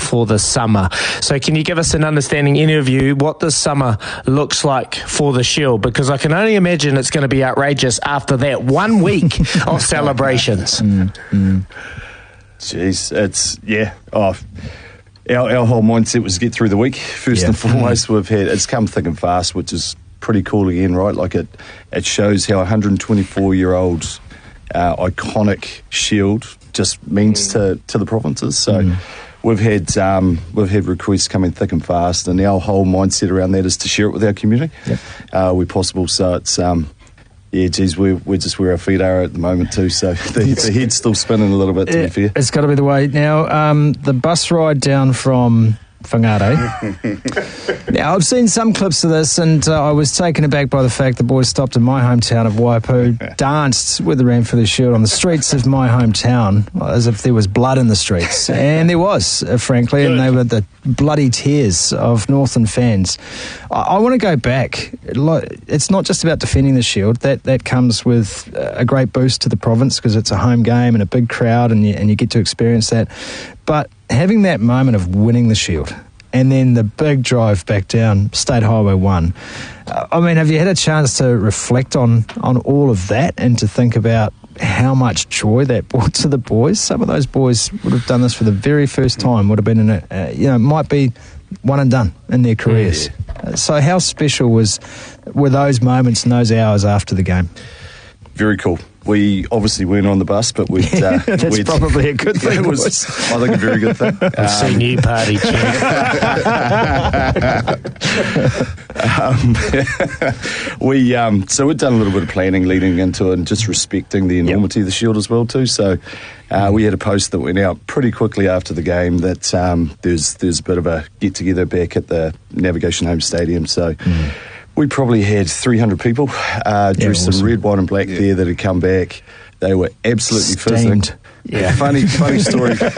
for the summer. So can you give us an understanding, any of you, what the summer looks like for the Shield? Because I can only imagine it's going to be outrageous after that 1 week of celebrations. Jeez, our whole mindset was to get through the week. First and foremost, it's come thick and fast, which is pretty cool again, right? Like it shows how 124-year-old iconic Shield just means to the provinces. So we've had requests coming thick and fast, and our whole mindset around that is to share it with our community where possible. So it's we're just where our feet are at the moment too. So the head's still spinning a little bit, to be fair. It's got to be the way. Now, the bus ride down from Whangarei. Now, I've seen some clips of this, and I was taken aback by the fact the boys stopped in my hometown of Waipu, danced with the Ranfurly Shield on the streets of my hometown, as if there was blood in the streets. And there was, frankly, and they were the bloody tears of Northern fans. I want to go back. It's not just about defending the Shield. That comes with a great boost to the province because it's a home game and a big crowd, and you get to experience that. But having that moment of winning the Shield and then the big drive back down State Highway 1, have you had a chance to reflect on all of that and to think about how much joy that brought to the boys? Some of those boys would have done this for the very first time, would have been might be one and done in their careers. So how special were those moments and those hours after the game? Very cool. We obviously weren't on the bus, but that's probably a good thing. It was, I think, a very good thing. I've seen you party, So we've done a little bit of planning leading into it and just respecting the enormity of the Shield as well too. So we had a post that went out pretty quickly after the game that there's a bit of a get together back at the Navigation Home Stadium. So. We probably had 300 people dressed in red, white and black there that had come back. They were absolutely fizzing. Yeah. Funny story. They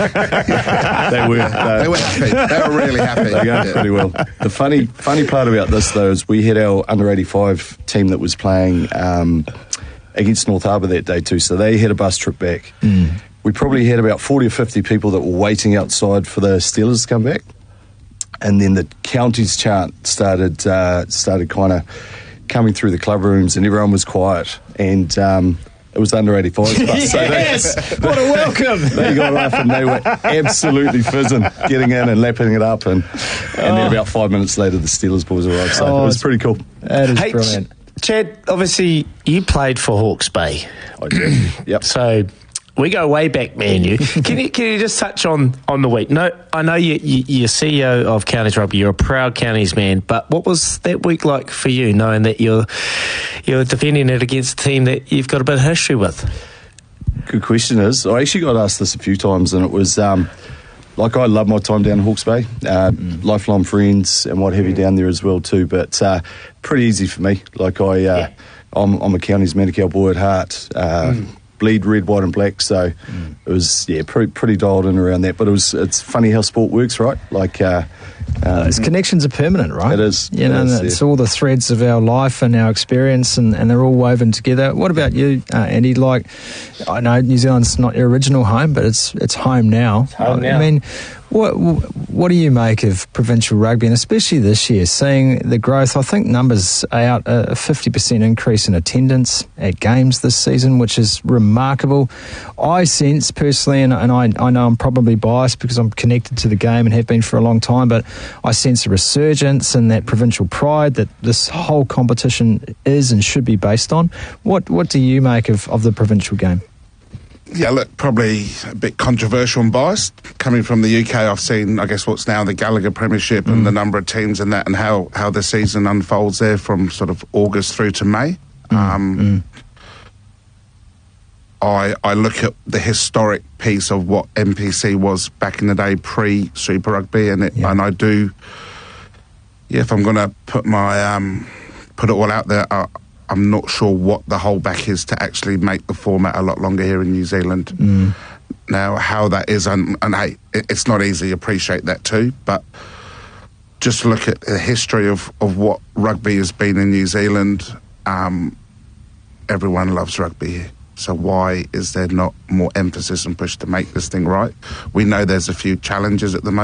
were happy. They were really happy. They go pretty well. The funny part about this, though, is we had our under-85 team that was playing against North Harbour that day too, so they had a bus trip back. We probably had about 40 or 50 people that were waiting outside for the Steelers to come back. And then the counties chant started kind of coming through the club rooms, and everyone was quiet. And it was under 85s bus. Yes, what a welcome! They got off and they were absolutely fizzing, getting in and lapping it up. And then about 5 minutes later, the Steelers boys arrived. So it was pretty cool. That is brilliant. Chad, obviously you played for Hawke's Bay. I did. Yep. So we go way back, me and you. Can you just touch on the week? No, I know you're CEO of Counties Rugby. You're a proud Counties man. But what was that week like for you, knowing that you're defending it against a team that you've got a bit of history with? Good question. I actually got asked this a few times, and it was I love my time down in Hawke's Bay. Lifelong friends and what have you down there as well too. But pretty easy for me. I'm a Counties Manukau boy at heart. Bleed red, white and black, so it was pretty dialed in around that. But it's funny how sport works, right? Its connections are permanent, right? It is. It's all the threads of our life and our experience, and they're all woven together. What about you, Andy? I know New Zealand's not your original home, but it's home now. It's home now. I mean, what do you make of provincial rugby, and especially this year, seeing the growth? I think numbers are out, a 50% increase in attendance at games this season, which is remarkable. I sense personally, and I know I'm probably biased because I'm connected to the game and have been for a long time, but I sense a resurgence in that provincial pride that this whole competition is and should be based on. What do you make of the provincial game? Yeah, look, probably a bit controversial and biased. Coming from the UK, I've seen, I guess, what's now the Gallagher Premiership and the number of teams in that, and how the season unfolds there from sort of August through to May. I look at the historic piece of what NPC was back in the day pre-Super Rugby, and I do, if I'm going to put it all out there, I'm not sure what the holdback is to actually make the format a lot longer here in New Zealand. Now, how that is, and hey, it's not easy, appreciate that too, but just look at the history of what rugby has been in New Zealand. Everyone loves rugby here. So why is there not more emphasis and push to make this thing right? We know there's a few challenges at the moment.